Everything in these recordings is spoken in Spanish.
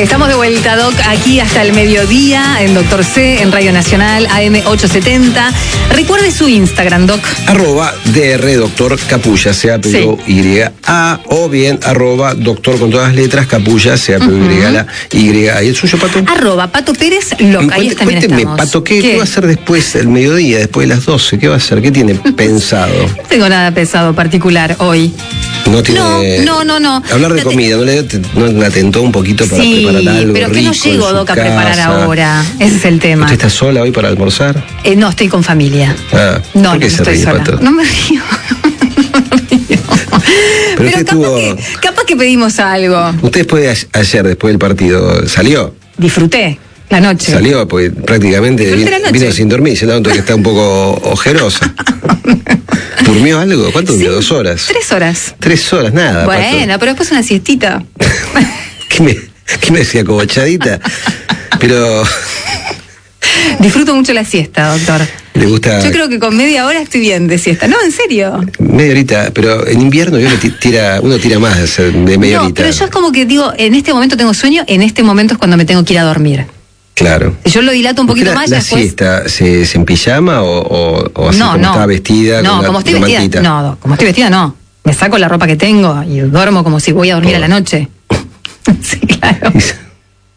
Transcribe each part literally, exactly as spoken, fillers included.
Estamos de vuelta, Doc, aquí hasta el mediodía en Doctor C, en Radio Nacional, A M ochocientos setenta. Recuerde su Instagram, Doc. Arroba D R Doctor Capulla, C A P Y A, o bien arroba Doctor con todas las letras, Capulla, C A P Y la Y. ¿Y el suyo, Pato? Arroba Pato Pérez Loca. Ahí también Cuénteme, estamos. Pato, ¿qué, ¿Qué? ¿qué va a hacer después, el mediodía, después de las doce? ¿Qué va a hacer? ¿Qué tiene pensado? No tengo nada pesado particular hoy. No tiene... No, no, no, no. Hablar de No te- comida, ¿no le, no le atentó un poquito para Sí, preparar algo pero que no rico en llego, su Doc, a preparar casa? ahora. Ese es el tema. ¿Usted está sola hoy para almorzar? Eh, no, estoy con familia. Ah, No, ¿por qué no se estoy ríe, sola. Pato? No me río. No me río. Pero, usted capaz, tuvo- que, capaz que pedimos algo. Usted después de a- ayer, después del partido, ¿salió? Disfruté la noche. Salió, porque prácticamente Disfruté vino, la noche. vino sin dormir, se nota que está un poco ojerosa. ¿Durmió algo? ¿Cuánto durmió? Sí, ¿Dos horas? Tres horas. Tres horas, nada. Bueno, Pato. pero después una siestita. ¿Qué me, qué me decía, cobachadita? Pero Disfruto mucho la siesta, doctor. le gusta Yo creo que con media hora estoy bien de siesta. No, en serio. media horita, pero en invierno yo me ti- tira, uno tira más de hacer- de media No, horita. pero yo es como que digo, en este momento tengo sueño, en este momento es cuando me tengo que ir a dormir. Claro. Si yo lo dilato un poquito ¿Usted la, más, la después... siesta se, se en pijama o, o, o así no, como no. está vestida? No, con una- como estoy una vestida. mantita? No, no, como estoy vestida, no. Me saco la ropa que tengo y duermo como si voy a dormir Oh. a la noche. Sí, claro. Y se,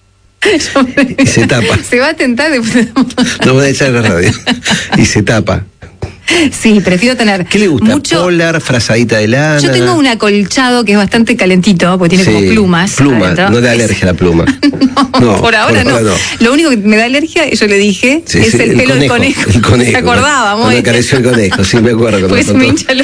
Yo me- y se tapa. Se va a tentar después. No voy a echar la radio. Y se tapa. Sí, prefiero tener ¿Qué le gusta? mucho... Polar, frazadita de lana. Yo tengo un acolchado que es bastante calentito, porque tiene Sí, como plumas. Plumas, adentro. no le da Es- alergia a la pluma. No, No, por ahora por no. ahora no. Lo único que me da alergia, yo le dije, Sí, es sí, el, pelo del conejo. El conejo. ¿Se acordaba, Cuando muy? acarició el conejo, sí me acuerdo. cuando Pues me me contó. hincha el...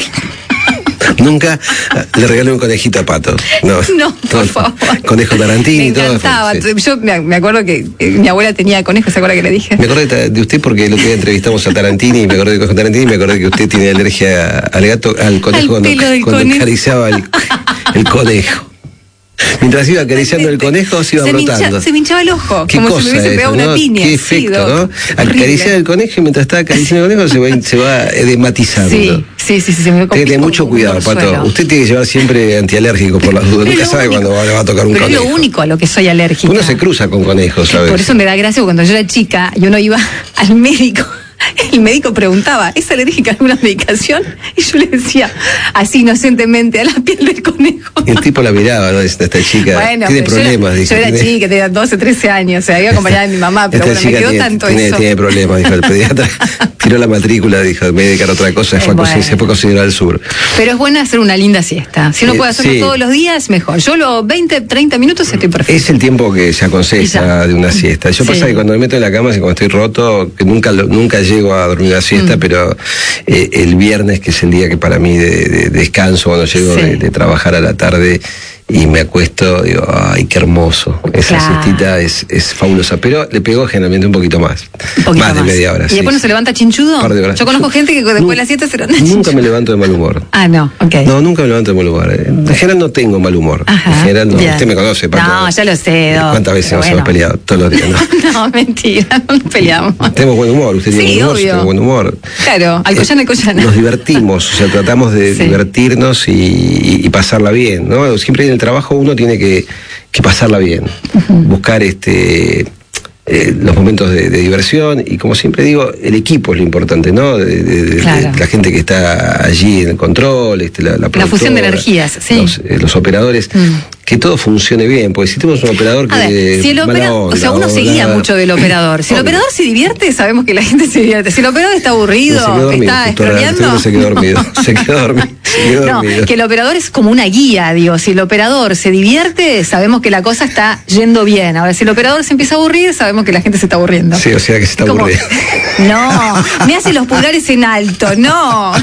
Nunca le regalé un conejito a Pato. No, No, por favor. Conejo Tarantini Me y todo. encantaba. sí. Yo me me acuerdo que eh, mi abuela tenía conejo, ¿se acuerda que le dije? Me acordé de de usted porque el otro día entrevistamos a Tarantini y me acordé de Conejo Tarantini y me acordé que usted tiene alergia al gato, al conejo Al cuando, pelo del cuando conejo. acariciaba el, el conejo. Mientras iba acariciando el conejo se iba se me, brotando. hincha- se me hinchaba el ojo, Qué como cosa si me hubiese eso, pegado ¿no? una piña. Qué Sí, efecto, Doc. ¿no? Horrible. Acariciar el conejo y mientras está acariciando el conejo se va, se va edematizando. Sí, sí, sí, sí, se me Tiene que tener mucho cuidado, Pato. Usted tiene que llevar siempre antialérgico por las dudas. Pero Nunca es lo sabe único. cuándo va- le va a tocar un Pero conejo. es lo único a lo que soy alérgica. Uno se cruza con conejos, ¿sabes? Por eso me da gracia, porque cuando yo era chica y uno iba al médico, el médico preguntaba, ¿es alérgica a alguna medicación? Y yo le decía, así inocentemente, a la piel del conejo. Y el tipo la miraba, ¿no? Esta, esta chica Bueno, tiene pero yo era- problemas, dijo. Yo era, tiene- chica, tenía doce, trece años, o sea, iba acompañada de mi mamá, pero esta bueno, me chica quedó tiene, tanto tiene, eso. tiene problemas, dijo el pediatra. Tiró la matrícula, dijo, me voy a dedicar a otra cosa, Eh, fue a bueno. cocinar- se fue a cocinar al sur. Pero es bueno hacer una linda siesta. Si uno Eh, puede hacerlo sí. todos los días, mejor. Yo los veinte, treinta minutos estoy perfecto. Es el tiempo que se Y aconseja ya. de una siesta. Yo Sí. pasa que cuando me meto en la cama, es cuando estoy roto, que nunca lo- nunca llego a dormir una Mm. siesta, pero eh, el viernes, que es el día que para mí de, de- descanso, cuando llego Sí. de, de trabajar a la tarde y me acuesto, digo, ay, qué hermoso. Esa Claro. siestita es, es fabulosa, pero le pegó generalmente un poquito más. Un poquito más de media hora. ¿Y sí, después no sí. se levanta chinchudo? Par de horas. Yo conozco gente que después Nu- de la siesta se levanta Nunca chinchudo. me levanto de mal humor. Ah, no, ok. No, nunca me levanto de mal humor. eh. En general no tengo mal humor. Ajá, en general no. bien. Usted me conoce, Pato. No, ya lo sé, Doc, ¿Cuántas veces pero nos hemos bueno. peleado? Todos los días, ¿no? No, mentira, no nos peleamos. Tenemos buen humor, usted tiene Sí, buen humor, yo obvio. tengo buen humor. Claro, Alcoyana, Alcoyana. Nos divertimos, o sea, tratamos de Sí. divertirnos y, y pasarla bien, ¿no? Siempre en el trabajo uno tiene que, que pasarla bien, buscar este eh, los momentos de, de diversión y, como siempre digo, el equipo es lo importante, ¿no? De, de- de- Claro. de la gente que está allí en el control, este, la, la, La fusión de productora, energías, sí. los, eh, los operadores, Mm. que todo funcione bien, porque si tenemos un operador que A ver, si el mala operador, o sea, onda, uno se guía nada. mucho del operador. Si el Obvio. operador se divierte, sabemos que la gente se divierte. Si el operador está aburrido, Se quedó dormido, está justo ahora, estroneando. se quedó dormido, se quedó dormido, se quedó No, dormido. que el operador es como una guía, digo. Si el operador se divierte, sabemos que la cosa está yendo bien. Ahora, si el operador se empieza a aburrir, sabemos que la gente se está aburriendo. Sí, o sea que se está Como- aburriendo. No, me hace los pulgares en alto, no.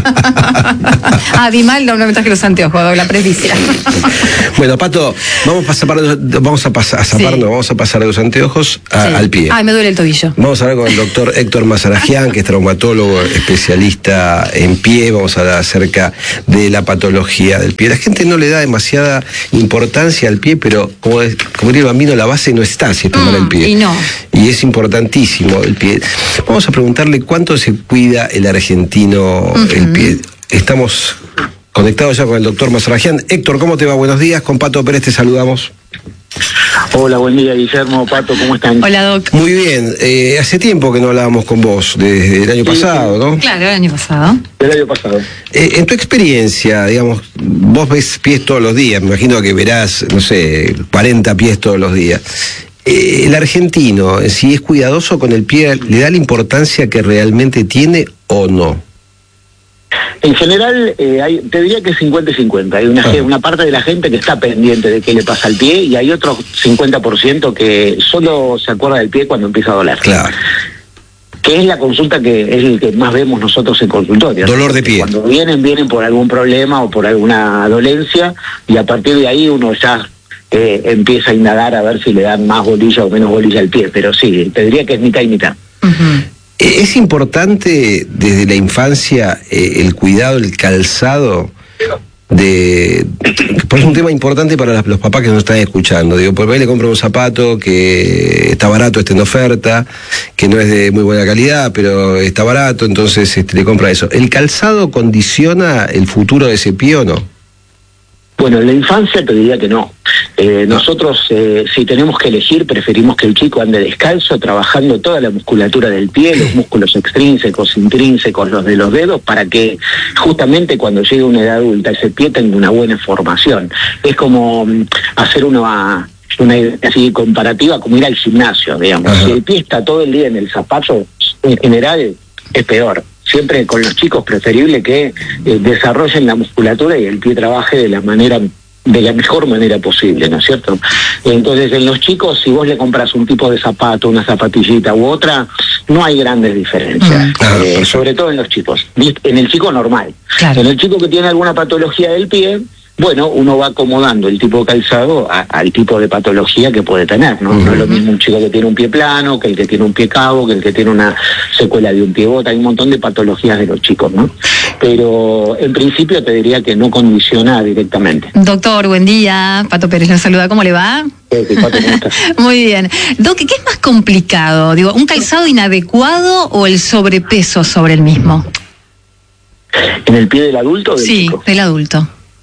Ah, vi mal, no, no me traje los anteojos, la presbicia. Bueno, Pato, vamos a pasar, vamos a pasar, a zaparnos, Sí. vamos a pasar de los anteojos a- Sí. al pie. Ay, me duele el tobillo. Vamos a hablar con el doctor Héctor Mazarajian, que es traumatólogo, especialista en pie. Vamos a hablar acerca de la patología del pie. La gente no le da demasiada importancia al pie, pero como, es- como diría el bambino, la base no está si está mal el pie. y no. Y es importantísimo el pie. Vamos a preguntarle cuánto se cuida el argentino el pie. Estamos conectados ya con el doctor Mazarajian. Héctor, ¿cómo te va? Buenos días. Con Pato Pérez te saludamos. Hola, buen día, Guillermo, Pato, ¿cómo están? Hola, Doc. Muy bien, eh, hace tiempo que no hablábamos con vos, desde el año Sí, pasado, sí. ¿no? Claro, el año pasado. El año pasado. Eh, en tu experiencia, digamos, vos ves pies todos los días, me imagino que verás, no sé, cuarenta pies todos los días. Eh, el argentino, si es cuidadoso con el pie, ¿le da la importancia que realmente tiene o no? En general, eh, hay, te diría que es cincuenta y cincuenta. Hay una, Ah. una parte de la gente que está pendiente de qué le pasa al pie y hay otro cincuenta por ciento que solo se acuerda del pie cuando empieza a doler. Claro. Que es la consulta que es el que más vemos nosotros en consultorio. Dolor de pie. Cuando vienen, vienen por algún problema o por alguna dolencia y a partir de ahí uno ya eh, empieza a indagar a ver si le dan más bolilla o menos bolilla al pie. Pero sí, te diría que es mitad y mitad. Uh-huh. ¿Es importante desde la infancia eh, el cuidado, el calzado? De, por eso es un tema importante para las, los papás que nos están escuchando. Digo, por ahí le compro un zapato que está barato, está en oferta, que no es de muy buena calidad, pero está barato, entonces este, le compra eso. ¿El calzado condiciona el futuro de ese pie o no? Bueno, en la infancia te diría que no. Eh, nosotros, eh, si tenemos que elegir, preferimos que el chico ande descalzo, trabajando toda la musculatura del pie, los músculos extrínsecos, intrínsecos, los de los dedos, para que justamente cuando llegue a una edad adulta ese pie tenga una buena formación. Es como um, hacer una, una idea así comparativa, como ir al gimnasio, digamos. Ajá. Si el pie está todo el día en el zapato, en general es peor. Siempre con los chicos preferible que eh, desarrollen la musculatura y el pie trabaje de la manera de la mejor manera posible, ¿no es cierto? Entonces, en los chicos, si vos le compras un tipo de zapato, una zapatillita u otra, no hay grandes diferencias, Mm. Ah, eh, sobre todo en los chicos. En el chico normal. Claro. En el chico que tiene alguna patología del pie, bueno, uno va acomodando el tipo de calzado a, al tipo de patología que puede tener, ¿no? Uh-huh. No es lo mismo un chico que tiene un pie plano, que el que tiene un pie cabo, que el que tiene una secuela de un pie bota. Hay un montón de patologías de los chicos, ¿no? Pero en principio te diría que no condiciona directamente. Doctor, buen día. Pato Pérez nos saluda. ¿Cómo le va? Eh, Pato, ¿cómo estás? Muy bien. Doc, ¿qué es más complicado? Digo, ¿un calzado inadecuado o el sobrepeso sobre el mismo? ¿En el pie del adulto o del Sí, chico? del adulto.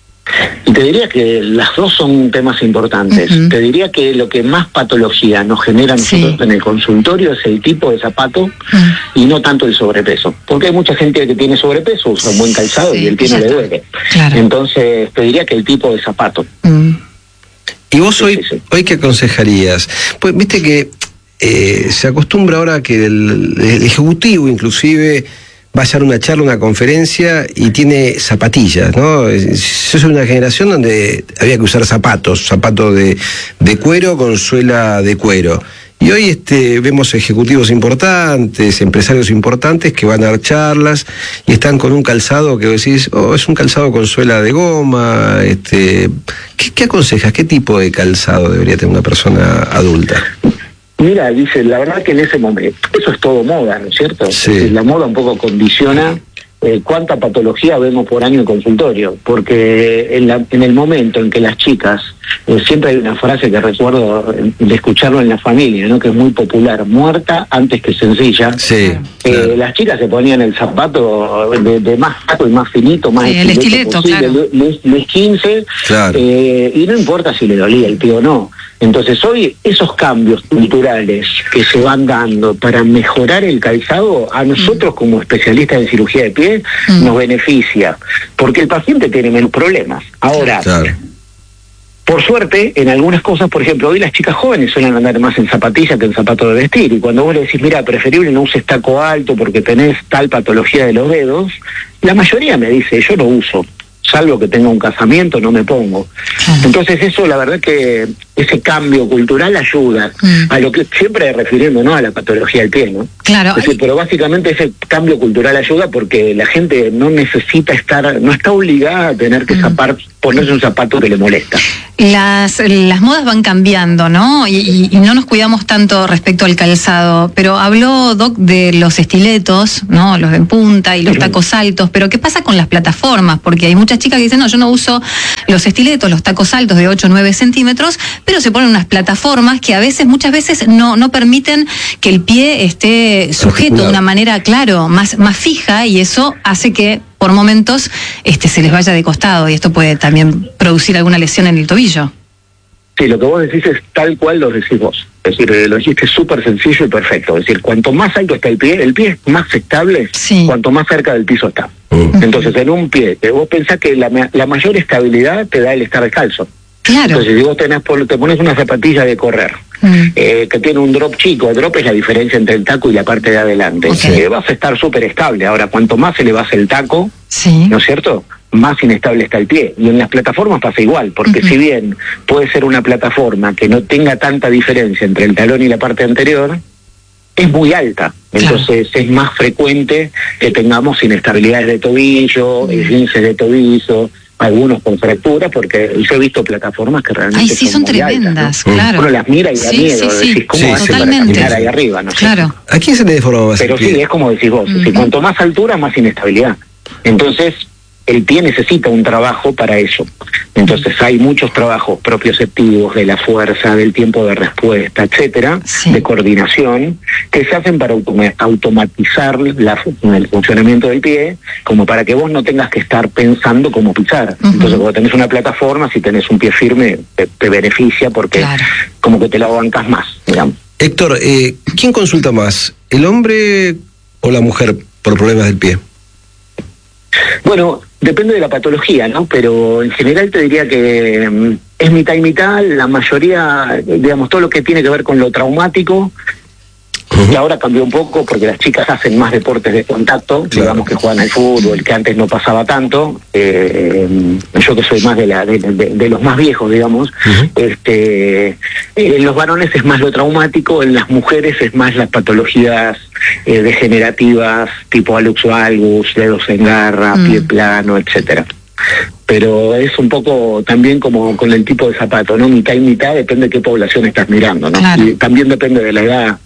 Y te diría que las dos son temas importantes. Uh-huh. Te diría que lo que más patología nos genera nosotros sí. en el consultorio es el tipo de zapato uh-huh. y no tanto el sobrepeso. Porque hay mucha gente que tiene sobrepeso, usa un buen calzado sí, y el pie no le duele. Claro. Entonces, te diría que el tipo de zapato. Uh-huh. ¿Y vos hoy, sí, sí. hoy qué aconsejarías? Pues viste que eh, se acostumbra ahora que el, el ejecutivo inclusive va a hacer una charla, una conferencia y tiene zapatillas, ¿no? Yo soy una generación donde había que usar zapatos, zapatos de, de cuero con suela de cuero. Y hoy este, vemos ejecutivos importantes, empresarios importantes que van a dar charlas y están con un calzado que vos decís, oh, es un calzado con suela de goma. Este, ¿qué, qué aconsejas? ¿Qué tipo de calzado debería tener una persona adulta? Mira, dice, la verdad que en ese momento, eso es todo moda, ¿no es cierto? Sí. Es decir, la moda un poco condiciona eh, cuánta patología vemos por año en consultorio, porque en, la, en el momento en que las chicas, eh, siempre hay una frase que recuerdo de escucharlo en la familia, ¿no? Que es muy popular, muerta antes que sencilla. Sí, eh, claro. Las chicas se ponían el zapato de, de más alto y más finito, más sí, el estileto, posible, claro. Luis, Luis quince, claro. eh, y no importa si le dolía el pie o no. Entonces hoy esos cambios culturales que se van dando para mejorar el calzado, a nosotros mm. como especialistas en cirugía de pie mm. nos beneficia, porque el paciente tiene menos problemas. Ahora, claro. por suerte, en algunas cosas, por ejemplo, hoy las chicas jóvenes suelen andar más en zapatillas que en zapatos de vestir, y cuando vos le decís, mira, preferible no uses taco alto porque tenés tal patología de los dedos, la mayoría me dice, yo no uso. Salvo que tenga un casamiento, no me pongo. Entonces eso, la verdad que ese cambio cultural ayuda mm. a lo que siempre refiriendo, ¿no? A la patología del pie, ¿no? Claro. Es decir, pero básicamente ese cambio cultural ayuda porque la gente no necesita estar, no está obligada a tener que mm. zapar, ponerse un zapato que le molesta. Las, las modas van cambiando, ¿no? Y, y, y no nos cuidamos tanto respecto al calzado, pero habló Doc de los estiletos, ¿no? Los de punta y los tacos altos, pero ¿qué pasa con las plataformas? Porque hay muchas chicas que dicen, no, yo no uso los estiletos, los tacos altos de ocho o nueve centímetros, pero se ponen unas plataformas que a veces, muchas veces no, no permiten que el pie esté sujeto de una manera, claro, más, más fija, y eso hace que por momentos este, se les vaya de costado, y esto puede también producir alguna lesión en el tobillo. Sí, lo que vos decís es tal cual lo decís vos. Es decir, lo dijiste súper sencillo y perfecto. Es decir, cuanto más alto está el pie, el pie es más estable sí. cuanto más cerca del piso está. Uh-huh. Entonces, en un pie, vos pensás que la, la mayor estabilidad te da el estar descalzo. Claro. Entonces, si vos tenés, te pones una zapatilla de correr, mm. eh, que tiene un drop chico, el drop es la diferencia entre el taco y la parte de adelante, okay. eh, vas a estar súper estable. Ahora, cuanto más elevás el taco, sí. ¿no es cierto?, más inestable está el pie. Y en las plataformas pasa igual, porque uh-huh. si bien puede ser una plataforma que no tenga tanta diferencia entre el talón y la parte anterior, es muy alta. Entonces claro. es más frecuente que tengamos inestabilidades de tobillo, uh-huh. esguinces de tobillo, algunos con fracturas, porque yo he visto plataformas que realmente Ay, sí, son, son tremendas, altas, ¿no? claro. Uno las mira y da sí, miedo, sí, sí. decís, ¿cómo sí, hace sí, para caminar ahí arriba? No claro. sé. ¿A quién se le deforma más Pero el pie? sí, es como decís vos, uh-huh. si cuanto más altura, más inestabilidad. Entonces, el pie necesita un trabajo para eso. Entonces hay muchos trabajos propioceptivos de la fuerza, del tiempo de respuesta, etcétera, sí. de coordinación, que se hacen para automa- automatizar la, el funcionamiento del pie, como para que vos no tengas que estar pensando cómo pisar. Uh-huh. Entonces cuando tenés una plataforma, si tenés un pie firme, te, te beneficia porque claro. como que te la bancas más, digamos. Héctor, eh, ¿quién consulta más? ¿El hombre o la mujer por problemas del pie? Bueno, depende de la patología, ¿no? Pero en general te diría que um, es mitad y mitad, la mayoría, digamos, todo lo que tiene que ver con lo traumático, uh-huh. que ahora cambió un poco porque las chicas hacen más deportes de contacto, claro. digamos que juegan al fútbol, que antes no pasaba tanto, eh, yo que soy más de, la, de, de, de los más viejos, digamos, uh-huh. este, en los varones es más lo traumático, en las mujeres es más las patologías eh, degenerativas, tipo hallux valgus, dedos en garra, uh-huh. pie plano, etcétera. Pero es un poco también como con el tipo de zapato, ¿no? Mitad y mitad, depende de qué población estás mirando, ¿no? Claro. Y también depende de la edad.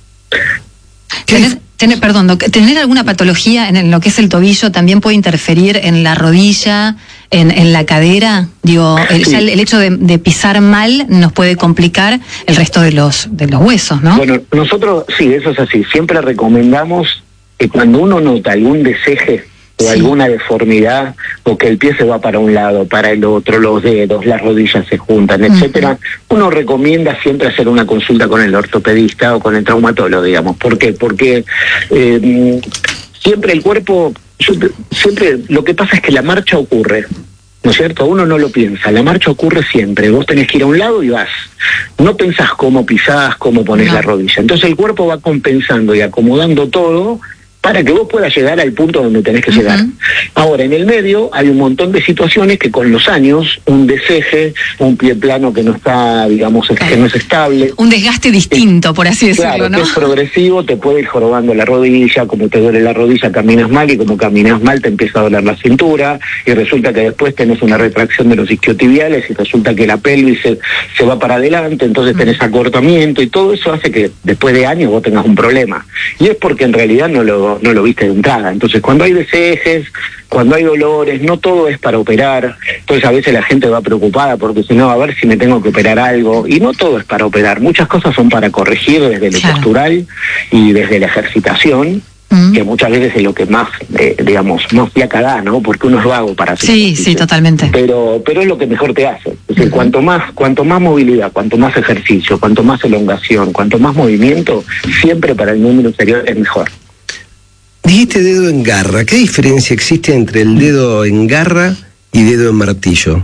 ¿Tener, tener, perdón, doc, ¿tener alguna patología en lo que es el tobillo también puede interferir en la rodilla, en, en la cadera? Digo, el, sí. ya el, el hecho de, de pisar mal nos puede complicar el resto de los de los huesos, ¿no? Bueno, nosotros, sí, eso es así. Siempre recomendamos que cuando uno nota algún deseje o sí. alguna deformidad, o que el pie se va para un lado, para el otro, los dedos, las rodillas se juntan, uh-huh. etcétera, uno recomienda siempre hacer una consulta con el ortopedista o con el traumatólogo, digamos. ¿Por qué? Porque eh, siempre el cuerpo, siempre lo que pasa es que la marcha ocurre, ¿no es cierto? Uno no lo piensa, la marcha ocurre siempre, vos tenés que ir a un lado y vas. No pensás cómo pisás, cómo ponés no. la rodilla. Entonces el cuerpo va compensando y acomodando todo para que vos puedas llegar al punto donde tenés que uh-huh. llegar. Ahora, en el medio hay un montón de situaciones que con los años, un deseje, un pie plano que no está, digamos, que no es estable. Un desgaste distinto, es, por así decirlo, claro, ¿no? que es progresivo, te puede ir jorobando la rodilla, como te duele la rodilla caminas mal, y como caminas mal te empieza a doler la cintura, y resulta que después tenés una retracción de los isquiotibiales, y resulta que la pelvis se, se va para adelante, entonces tenés acortamiento, y todo eso hace que después de años vos tengas un problema. Y es porque en realidad no lo no lo viste de entrada. Entonces, cuando hay desejes, cuando hay dolores, no todo es para operar. Entonces, a veces la gente va preocupada porque si no, a ver si me tengo que operar algo. Y no todo es para operar. Muchas cosas son para corregir desde lo claro. postural y desde la ejercitación, mm. que muchas veces es lo que más, eh, digamos, más fiaca da, ¿no? Porque uno es vago para hacer Sí, ejercicio. sí, totalmente. Pero, pero es lo que mejor te hace. Es decir, mm. cuanto más, cuanto más movilidad, cuanto más ejercicio, cuanto más elongación, cuanto más movimiento, siempre para el miembro inferior es mejor. Dijiste dedo en garra. ¿Qué diferencia existe entre el dedo en garra y dedo en martillo?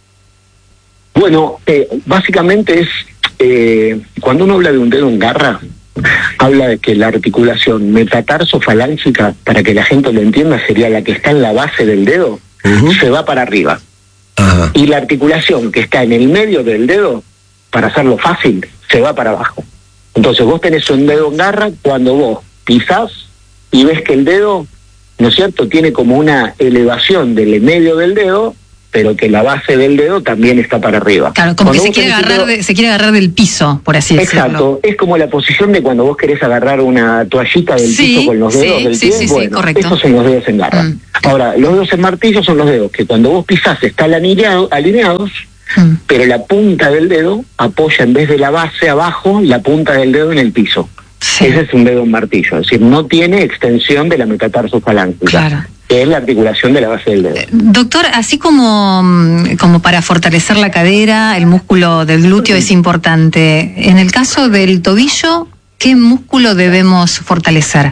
Bueno, eh, básicamente es, eh, cuando uno habla de un dedo en garra, habla de que la articulación metatarso-falángica, para que la gente lo entienda, sería la que está en la base del dedo, uh-huh. se va para arriba. Ajá. Y la articulación que está en el medio del dedo, para hacerlo fácil, se va para abajo. Entonces vos tenés un dedo en garra cuando vos pisás y ves que el dedo, ¿no es cierto?, tiene como una elevación del medio del dedo, pero que la base del dedo también está para arriba. Claro, como cuando que se quiere, agarrar dedo, de, se quiere agarrar del piso, por así decirlo. Exacto, es como la posición de cuando vos querés agarrar una toallita del sí, piso con los dedos sí, del sí, pie. Sí, bueno, sí, correcto. Estos son los dedos en garra. Mm. Ahora, los dedos en martillo son los dedos que cuando vos pisás están alineado, alineados, mm. pero la punta del dedo apoya en vez de la base abajo, la punta del dedo en el piso. Sí. Ese es un dedo en martillo, es decir, no tiene extensión de la metatarsofalángica. Claro. que es la articulación de la base del dedo. Doctor, así como, como para fortalecer la cadera, el músculo del glúteo es importante. En el caso del tobillo, ¿qué músculo debemos fortalecer?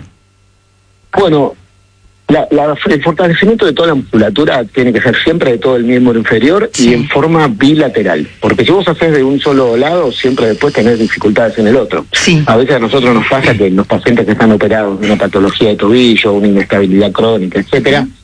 Bueno, la, la, el fortalecimiento de toda la musculatura tiene que ser siempre de todo el miembro inferior, sí, y en forma bilateral. Porque si vos haces de un solo lado, siempre después tenés dificultades en el otro. Sí. A veces a nosotros nos pasa que los pacientes que están operados de una patología de tobillo, una inestabilidad crónica, etcétera, sí,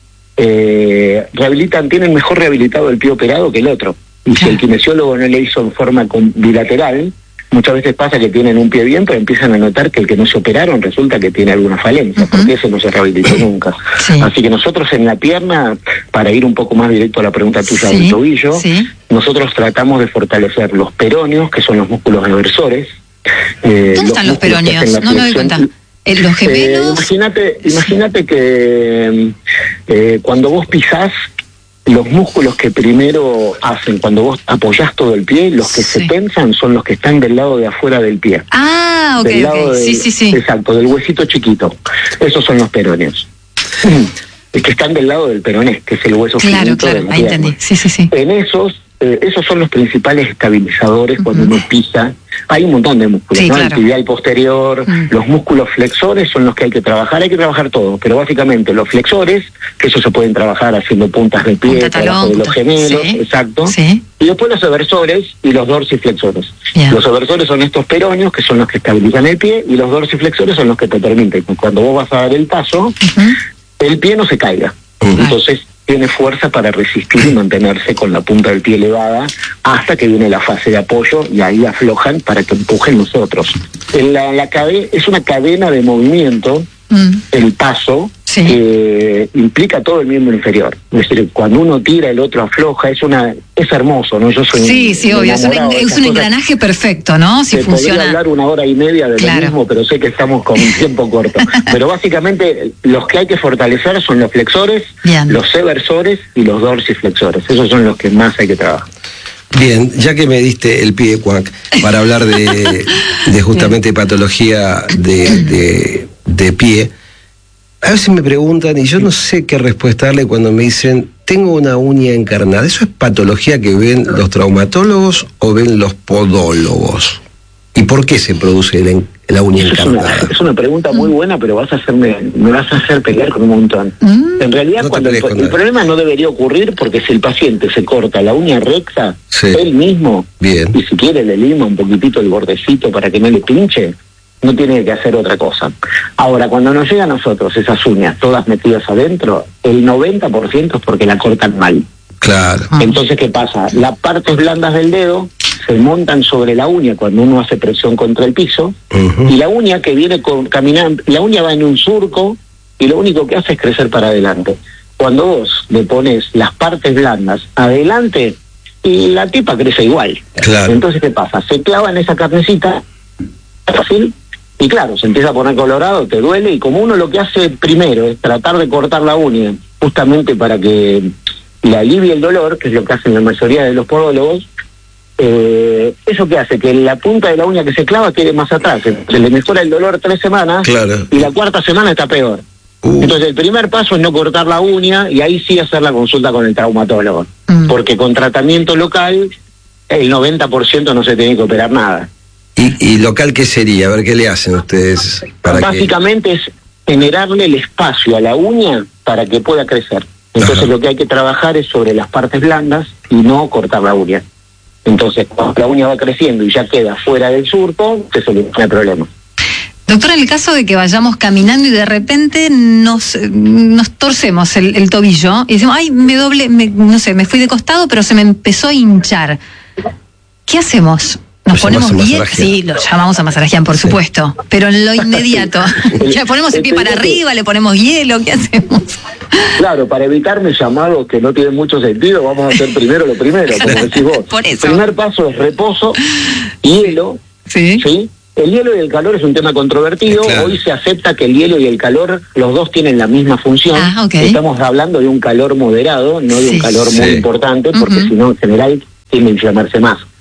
eh, rehabilitan, tienen mejor rehabilitado el pie operado que el otro. Y si el kinesiólogo no le hizo en forma con, bilateral, muchas veces pasa que tienen un pie bien, pero empiezan a notar que el que no se operaron resulta que tiene alguna falencia, uh-huh, porque ese no se rehabilitó nunca. Sí. Así que nosotros en la pierna, para ir un poco más directo a la pregunta tuya, sí, del tobillo, sí, nosotros tratamos de fortalecer los peroneos, que son los músculos reversores. Eh, ¿Dónde están los peroneos? No me doy cuenta. ¿En los gemelos? Eh, imagínate, imagínate que eh, cuando vos pisás, los músculos que primero hacen cuando vos apoyás todo el pie, los que sí se tensan son los que están del lado de afuera del pie. Ah, ok, del ok. Del, sí, sí, sí. Exacto, del huesito chiquito. Esos son los peroneos. Es que están del lado del peroné, que es el hueso claro, finito claro, de la ahí pierna. entendí. Sí, sí, sí. En esos, eh, esos son los principales estabilizadores uh-huh, cuando uno pisa. Hay un montón de músculos, sí, ¿no? Claro. El tibial posterior, mm. los músculos flexores son los que hay que trabajar, hay que trabajar todo, pero básicamente los flexores, que eso se pueden trabajar haciendo puntas de pie, trabajo de los gemelos, sí, exacto, sí, y después los eversores y los dorsiflexores. Yeah. Los eversores son estos peroneos, que son los que estabilizan el pie, y los dorsiflexores son los que te permiten, cuando vos vas a dar el paso, uh-huh, el pie no se caiga. Uh-huh. Entonces, tiene fuerza para resistir y mantenerse con la punta del pie elevada hasta que viene la fase de apoyo y ahí aflojan para que empujen los otros. En la, la cade- es una cadena de movimiento, mm. el paso, sí, que implica todo el miembro inferior. Es decir, cuando uno tira, el otro afloja, es una es hermoso, ¿no? Yo soy Sí, sí, obvio, es un, es un engranaje perfecto, ¿no? Si funciona. Podría hablar una hora y media de claro. lo mismo, pero sé que estamos con un tiempo corto. Pero básicamente los que hay que fortalecer son los flexores, bien, los eversores y los dorsiflexores. Esos son los que más hay que trabajar. Bien, ya que me diste el pie, Cuac, para hablar de, de justamente patología de, de, de pie, a veces me preguntan y yo no sé qué respuesta darle cuando me dicen, tengo una uña encarnada. ¿Eso es patología que ven los traumatólogos o ven los podólogos? ¿Y por qué se produce la, la uña encarnada? Es una, es una pregunta muy buena, pero vas a hacerme, me vas a hacer pelear con un montón. Mm. En realidad, no cuando el, el problema no debería ocurrir porque si el paciente se corta la uña recta, sí, él mismo, bien, y si quiere le lima un poquitito el bordecito para que no le pinche, no tiene que hacer otra cosa. Ahora, cuando nos llega a nosotros esas uñas todas metidas adentro, el noventa por ciento es porque la cortan mal. Claro. Entonces, ¿qué pasa? Las partes blandas del dedo se montan sobre la uña cuando uno hace presión contra el piso, uh-huh, y la uña que viene con, caminando, la uña va en un surco y lo único que hace es crecer para adelante. Cuando vos le pones las partes blandas adelante, y la tipa crece igual. Claro. Entonces, ¿qué pasa? Se clava en esa carnecita fácil. Y claro, se empieza a poner colorado, te duele, y como uno lo que hace primero es tratar de cortar la uña, justamente para que le alivie el dolor, que es lo que hacen la mayoría de los podólogos, eh, eso que hace que la punta de la uña que se clava quede más atrás, se le mejora el dolor tres semanas, claro, y la cuarta semana está peor. Uh. Entonces el primer paso es no cortar la uña, y ahí sí hacer la consulta con el traumatólogo, mm. porque con tratamiento local, el noventa por ciento no se tiene que operar nada. ¿Y, y local qué sería? A ver, ¿qué le hacen ustedes? Para Básicamente que... es generarle el espacio a la uña para que pueda crecer. Entonces, ajá, lo que hay que trabajar es sobre las partes blandas y no cortar la uña. Entonces, cuando la uña va creciendo y ya queda fuera del surco, se soluciona el problema. Doctor, en el caso de que vayamos caminando y de repente nos, nos torcemos el, el tobillo y decimos, ay, me doble, me, no sé, me fui de costado, pero se me empezó a hinchar. ¿Qué hacemos? Nos ponemos bien, sí, lo llamamos a masarajear, por sí, supuesto, pero en lo inmediato, ya ponemos el pie para arriba, le ponemos hielo, ¿qué hacemos? Claro, para evitarme llamados que no tienen mucho sentido, vamos a hacer primero lo primero, como decís vos. Por eso. El primer paso es reposo, hielo, sí, ¿sí? El hielo y el calor es un tema controvertido, claro, hoy se acepta que el hielo y el calor, los dos tienen la misma función, ah, okay, estamos hablando de un calor moderado, no de sí, un calor sí, muy importante, porque uh-huh, si no, en general, tiende a inflamarse más.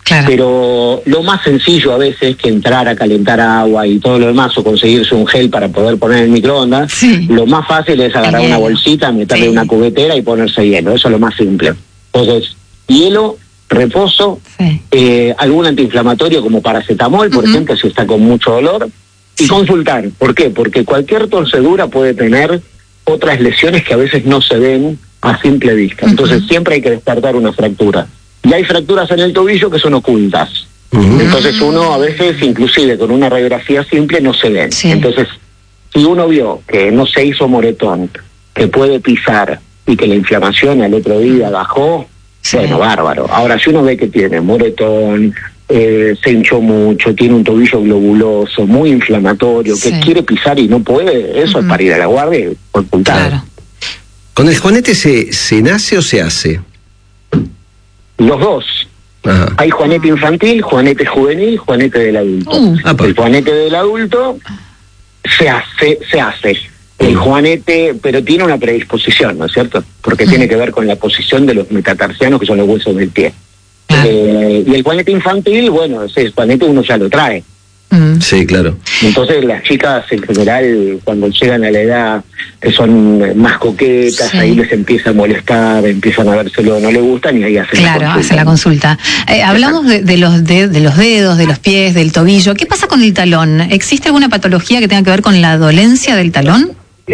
Claro. Pero lo más sencillo a veces que entrar a calentar agua y todo lo demás, o conseguirse un gel para poder poner en el microondas, sí. lo más fácil es agarrar una bolsita, meterle sí. una cubetera y ponerse hielo. Eso es lo más simple. Entonces, hielo, reposo, sí. eh, algún antiinflamatorio como paracetamol, por uh-huh. ejemplo, si está con mucho dolor, y sí. consultar. ¿Por qué? Porque cualquier torcedura puede tener otras lesiones que a veces no se ven a simple vista. Entonces uh-huh. siempre hay que descartar una fractura. Y hay fracturas en el tobillo que son ocultas. Uh-huh. Entonces uno a veces, inclusive con una radiografía simple, no se ven. Sí. Entonces, si uno vio que no se hizo moretón, que puede pisar y que la inflamación al otro día bajó, sí. bueno, bárbaro. Ahora, si uno ve que tiene moretón, eh, se hinchó mucho, tiene un tobillo globuloso, muy inflamatorio, sí. que quiere pisar y no puede, eso uh-huh. es para ir a la guardia y consultar. Claro. ¿Con el juanete se, se nace o se hace? Los dos. Ajá. Hay juanete infantil, juanete juvenil, juanete del adulto. Uh, el juanete del adulto se hace, se hace. El juanete, pero tiene una predisposición, ¿no es cierto? Porque uh-huh. tiene que ver con la posición de los metatarsianos, que son los huesos del pie. Uh-huh. Eh, y el juanete infantil, bueno, ese juanete uno ya lo trae. Uh-huh. Sí, claro. Entonces las chicas en general, cuando llegan a la edad que son más coquetas, sí. ahí les empieza a molestar, empiezan a vérselo, no les gustan y ahí hacen claro, la consulta. hacen la consulta. Eh, hablamos de, de, los de, de los dedos, de los pies, del tobillo. ¿Qué pasa con el talón? ¿Existe alguna patología que tenga que ver con la dolencia del talón?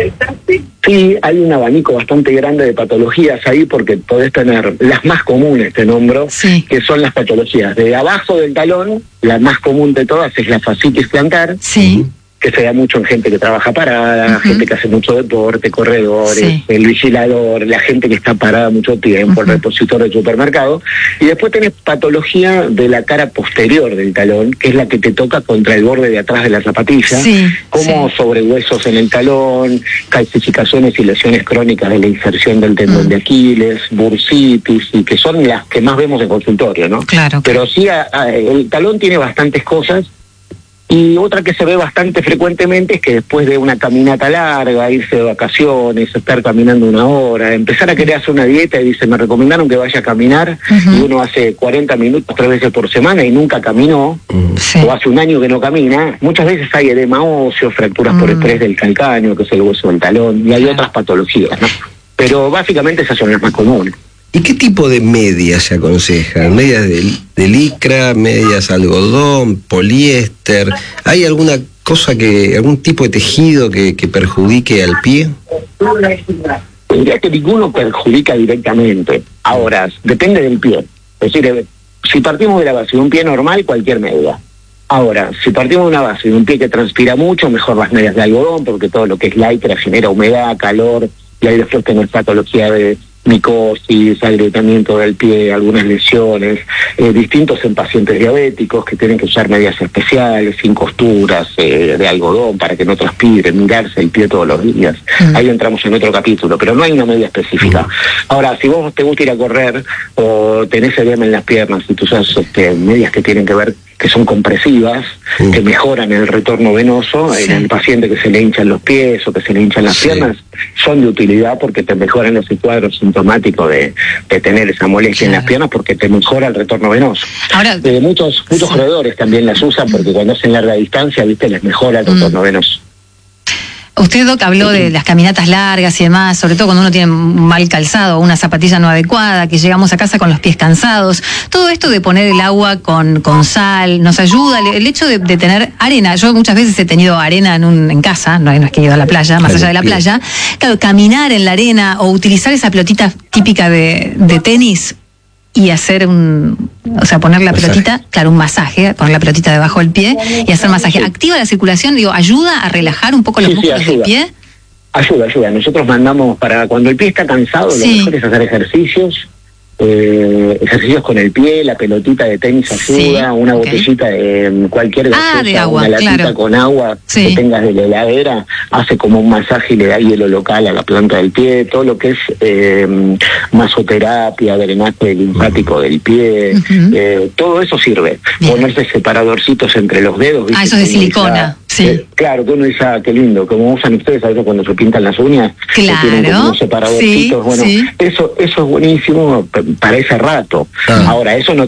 Sí, hay un abanico bastante grande de patologías ahí porque podés tener las más comunes, te nombro, sí. que son las patologías de abajo del talón. La más común de todas es la fascitis plantar, sí. que se da mucho en gente que trabaja parada, uh-huh. gente que hace mucho deporte, corredores, sí. el vigilador, la gente que está parada mucho tiempo, uh-huh. el repositor del supermercado. Y después tenés patología de la cara posterior del talón, que es la que te toca contra el borde de atrás de la zapatilla, sí, como sí. sobrehuesos en el talón, calcificaciones y lesiones crónicas de la inserción del tendón uh-huh. de Aquiles, bursitis, y que son las que más vemos en consultorio, ¿no? Claro. Pero sí, a, a, el talón tiene bastantes cosas. Y otra que se ve bastante frecuentemente es que después de una caminata larga, irse de vacaciones, estar caminando una hora, empezar a querer hacer una dieta y dice, me recomendaron que vaya a caminar, uh-huh. y uno hace cuarenta minutos tres veces por semana y nunca caminó, sí. o hace un año que no camina. Muchas veces hay edema óseo, fracturas uh-huh. por estrés del calcáneo, que es el hueso del talón, y hay uh-huh. otras patologías, ¿no? Pero básicamente esas son las más comunes. ¿Y qué tipo de medias se aconsejan? ¿Medias de, de licra, medias algodón, poliéster? ¿Hay alguna cosa que, algún tipo de tejido que, que perjudique al pie? Diría que ninguno perjudica directamente. Ahora, depende del pie. Es decir, si partimos de la base de un pie normal, cualquier media. Ahora, si partimos de una base de un pie que transpira mucho, mejor las medias de algodón, porque todo lo que es licra genera humedad, calor, y hay después que no es patología de micosis, agrietamiento del pie, algunas lesiones, eh, distintos en pacientes diabéticos que tienen que usar medias especiales, sin costuras, eh, de algodón para que no transpire, mirarse el pie todos los días. Mm. Ahí entramos en otro capítulo, pero no hay una media específica. Mm. Ahora, si vos te gusta ir a correr o tenés edema en las piernas y tú usas este, medias que tienen que ver, que son compresivas, mm. que mejoran el retorno venoso, sí. en el paciente que se le hinchan los pies o que se le hinchan las sí. piernas, son de utilidad porque te mejoran ese cuadro sintomático de, de tener esa molestia claro. en las piernas porque te mejora el retorno venoso. Ahora, eh, muchos muchos sí. corredores también las usan porque cuando hacen larga distancia, viste, les mejora el retorno mm. venoso. Usted, Doc, habló de las caminatas largas y demás, sobre todo cuando uno tiene mal calzado, una zapatilla no adecuada, que llegamos a casa con los pies cansados. Todo esto de poner el agua con, con sal nos ayuda. El hecho de, de tener arena, yo muchas veces he tenido arena en, un, en casa, no, no es que he ido a la playa, más allá de la playa. Claro, caminar en la arena o utilizar esa pelotita típica de, de tenis y hacer un, o sea, poner la masaje. pelotita, claro, un masaje, poner la pelotita debajo del pie y hacer masaje. ¿Activa la circulación? Digo, ¿ayuda a relajar un poco los sí, músculos sí, del pie? Ayuda, ayuda. Nosotros mandamos para cuando el pie está cansado, sí. lo mejor es hacer ejercicios, eh, ejercicios con el pie, la pelotita de tenis ayuda, sí, una okay. botellita de cualquier gaseosa, ah, de agua, una latita claro. con agua sí. que tengas de la heladera, hace como un masaje y le da hielo local a la planta del pie, todo lo que es eh, masoterapia, drenaje linfático uh-huh. del pie, uh-huh. eh, todo eso sirve. Bien. Ponerse separadorcitos entre los dedos. ¿viste? Ah, eso es de silicona. Sí. Eh, claro, que uno dice, ah, qué lindo, como usan ustedes a veces cuando se pintan las uñas, claro. que tienen como unos separadorcitos, sí, bueno, sí. eso eso es buenísimo para ese rato. Ah. Ahora, eso no